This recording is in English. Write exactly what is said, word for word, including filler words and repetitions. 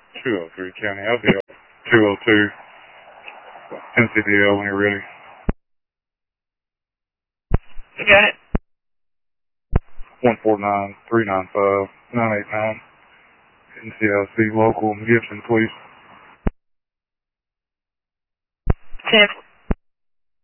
two oh three County L D L, two oh two N C D L when you're ready. You got it. one four nine, three nine five, nine eight nine. N C I C local Gibson, please. ten